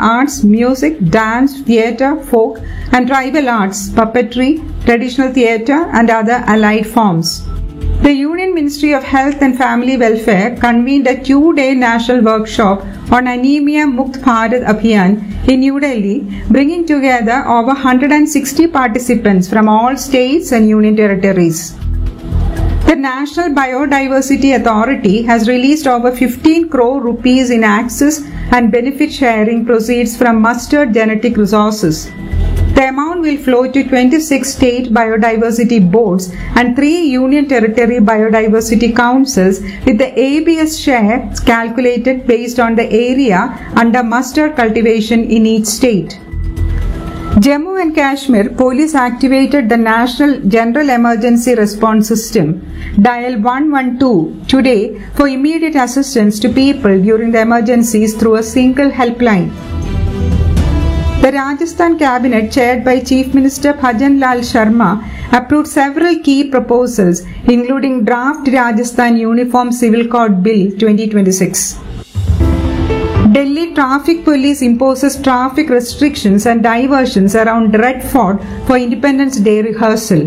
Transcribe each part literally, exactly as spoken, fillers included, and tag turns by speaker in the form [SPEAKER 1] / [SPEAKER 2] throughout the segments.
[SPEAKER 1] arts, music, dance, theatre, folk and tribal arts, puppetry, traditional theatre and other allied forms. The Union Ministry of Health and Family Welfare convened a two-day national workshop on Anemia Mukt Bharat Abhiyan in New Delhi, bringing together over one hundred sixty participants from all states and union territories. The National Biodiversity Authority has released over fifteen crore rupees in access and benefit sharing proceeds from mustered genetic resources. The amount will flow to twenty-six state biodiversity boards and three union territory biodiversity councils, with the A B S share calculated based on the area under mustard cultivation in each state. Jammu and Kashmir Police activated the National General Emergency Response System, dial one one two, today for immediate assistance to people during the emergencies through a single helpline. The Rajasthan Cabinet, chaired by Chief Minister Bhajan Lal Sharma, approved several key proposals, including Draft Rajasthan Uniform Civil Code Bill twenty twenty-six. Delhi Traffic Police imposes traffic restrictions and diversions around Red Fort for Independence Day rehearsal.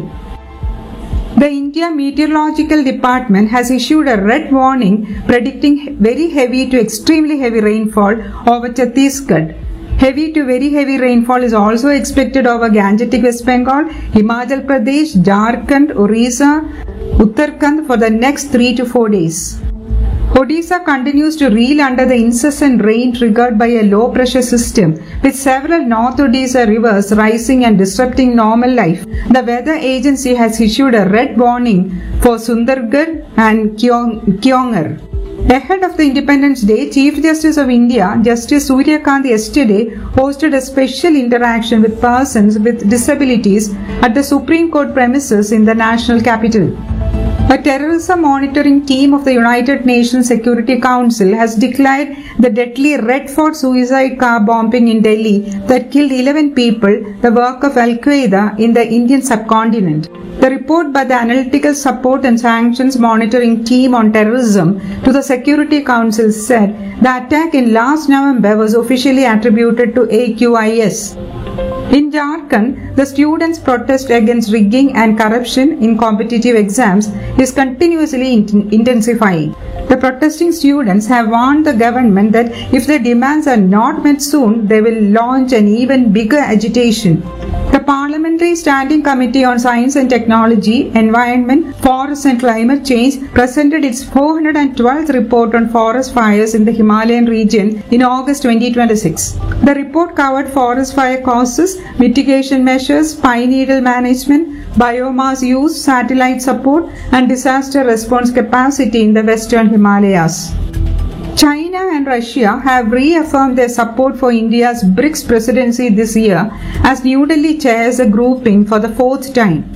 [SPEAKER 1] The India Meteorological Department has issued a red warning predicting very heavy to extremely heavy rainfall over Chhattisgarh. Heavy to very heavy rainfall is also expected over Gangetic West Bengal, Himachal Pradesh, Jharkhand, Orissa, Uttarakhand for the next three to four days. Odisha continues to reel under the incessant rain triggered by a low pressure system, with several North Odisha rivers rising and disrupting normal life. The weather agency has issued a red warning for Sundargarh and Kyongar. Ahead of the Independence Day, Chief Justice of India, Justice Surya Kant, yesterday hosted a special interaction with persons with disabilities at the Supreme Court premises in the national capital. A terrorism monitoring team of the United Nations Security Council has declared the deadly Red Fort suicide car bombing in Delhi that killed eleven people the work of Al-Qaeda in the Indian subcontinent. The report by the Analytical Support and Sanctions Monitoring Team on Terrorism to the Security Council said the attack in last November was officially attributed to A Q I S. In Jharkhand, the students' protest against rigging and corruption in competitive exams is continuously int- intensifying. The protesting students have warned the government that if their demands are not met soon, they will launch an even bigger agitation. The Parliamentary Standing Committee on Science and Technology, Environment, Forests and Climate Change presented its four hundred twelfth report on forest fires in the Himalayan region in August twenty twenty-six. The report covered forest fire causes, mitigation measures, pine needle management, biomass use, satellite support and disaster response capacity in the Western Himalayas. China and Russia have reaffirmed their support for India's BRICS presidency this year as New Delhi chairs the grouping for the fourth time.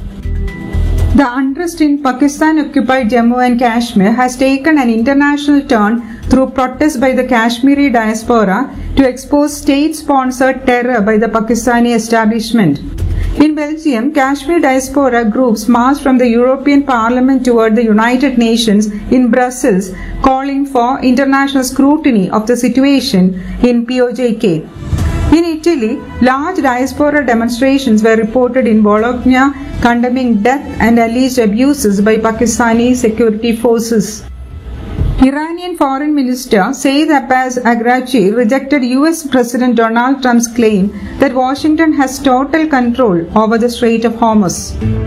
[SPEAKER 1] The unrest in Pakistan-occupied Jammu and Kashmir has taken an international turn through protests by the Kashmiri diaspora to expose state-sponsored terror by the Pakistani establishment. In Belgium, Kashmir diaspora groups marched from the European Parliament toward the United Nations in Brussels, calling for international scrutiny of the situation in P O J K. In Italy, large diaspora demonstrations were reported in Bologna condemning death and alleged abuses by Pakistani security forces. Iranian Foreign Minister Saeed Abbas Araghchi rejected U S President Donald Trump's claim that Washington has total control over the Strait of Hormuz.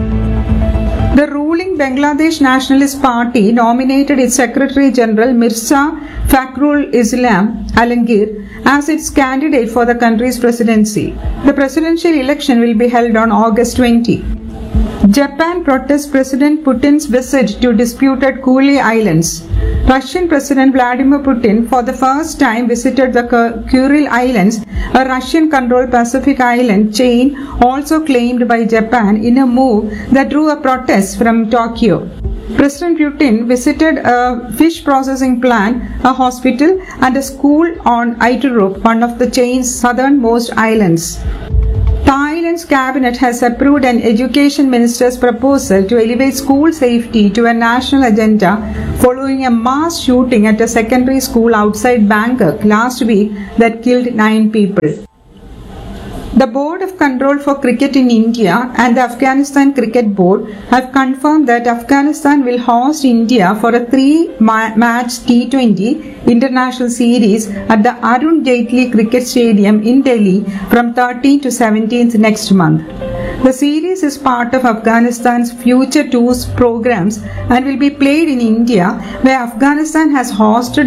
[SPEAKER 1] The ruling Bangladesh Nationalist Party nominated its Secretary General Mirza Fakhrul Islam Alamgir as its candidate for the country's presidency. The presidential election will be held on August twentieth. Japan protests President Putin's visit to disputed Kuril Islands. Russian President Vladimir Putin for the first time visited the Kuril Islands, a Russian-controlled Pacific island chain also claimed by Japan, in a move that drew a protest from Tokyo. President Putin visited a fish processing plant, a hospital and a school on Iturup, one of the chain's southernmost islands. Thailand Union's cabinet has approved an education minister's proposal to elevate school safety to a national agenda following a mass shooting at a secondary school outside Bangkok last week that killed nine people. The Board of Control for Cricket in India and the Afghanistan Cricket Board have confirmed that Afghanistan will host India for a three-match T twenty international series at the Arun Jaitley Cricket Stadium in Delhi from thirteenth to seventeenth next month. The series is part of Afghanistan's Future Tours programs and will be played in India, where Afghanistan has hosted